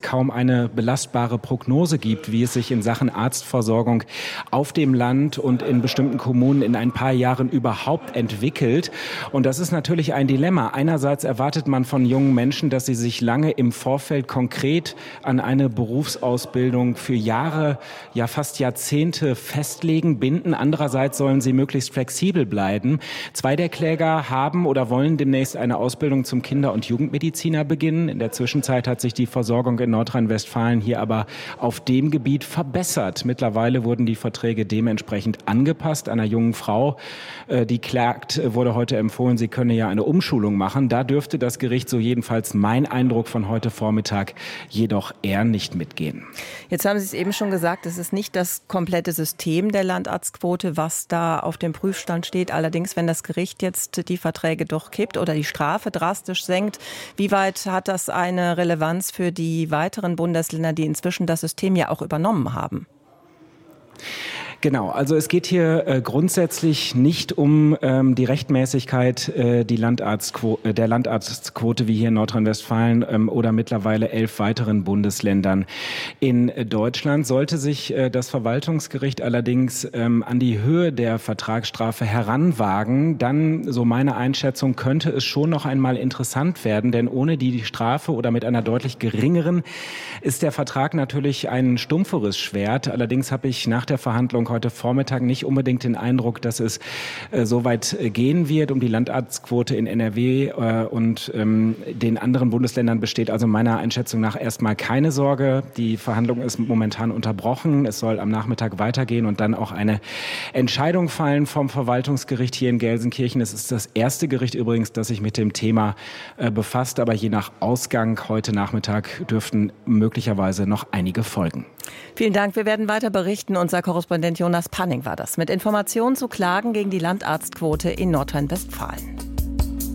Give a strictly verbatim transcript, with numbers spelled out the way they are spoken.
kaum eine belastbare Prognose gibt, wie es sich in Sachen Arztversorgung auf dem Land und in bestimmten Kommunen in ein paar Jahren überhaupt entwickelt. Und das ist natürlich ein Dilemma. Einerseits erwartet man von jungen Menschen, dass sie sich lange im Vorfeld konkret an eine Berufsausbildung für Jahre, ja fast Jahrzehnte festlegen, binden. Andererseits sollen sie möglichst flexibel bleiben. Zwei der Kläger haben oder wollen demnächst eine Ausbildung zum Kinder- und Jugendmediziner beginnen. In der Zwischenzeit hat sich die Versorgung in Nordrhein-Westfalen hier aber auf dem Gebiet verbessert. Mittlerweile wurden die Verträge dementsprechend angepasst. Einer jungen Frau, die klagt, wurde heute empfohlen, sie könne ja eine Umschulung machen. Da dürfte das Gericht, so jedenfalls mein Eindruck von heute Vormittag, jedoch eher nicht mitgehen. Jetzt haben Sie es eben schon gesagt, es ist nicht das komplette System der Landarztquote, was da auf dem Prüfstand steht. Allerdings, wenn das Gericht jetzt die Verträge durchkippt oder die Strafe drastisch senkt, wie weit hat das eine Relevanz für die weiteren Bundesländer, die inzwischen das System ja auch übernommen haben? Genau, also es geht hier äh, grundsätzlich nicht um ähm, die Rechtmäßigkeit äh, die Landarztquo- äh, der Landarztquote wie hier in Nordrhein-Westfalen ähm, oder mittlerweile elf weiteren Bundesländern in äh, Deutschland. Sollte sich äh, das Verwaltungsgericht allerdings ähm, an die Höhe der Vertragsstrafe heranwagen, dann, so meine Einschätzung, könnte es schon noch einmal interessant werden, denn ohne die Strafe oder mit einer deutlich geringeren ist der Vertrag natürlich ein stumpferes Schwert. Allerdings habe ich nach der Verhandlung heute Vormittag nicht unbedingt den Eindruck, dass es äh, so weit äh, gehen wird. Um die Landarztquote in N R W äh, und ähm, den anderen Bundesländern besteht also meiner Einschätzung nach erstmal keine Sorge. Die Verhandlung ist momentan unterbrochen. Es soll am Nachmittag weitergehen und dann auch eine Entscheidung fallen vom Verwaltungsgericht hier in Gelsenkirchen. Es ist das erste Gericht übrigens, das sich mit dem Thema äh, befasst. Aber je nach Ausgang heute Nachmittag dürften möglicherweise noch einige folgen. Vielen Dank. Wir werden weiter berichten. Unser Korrespondent Jonas Panning war das mit Informationen zu Klagen gegen die Landarztquote in Nordrhein-Westfalen.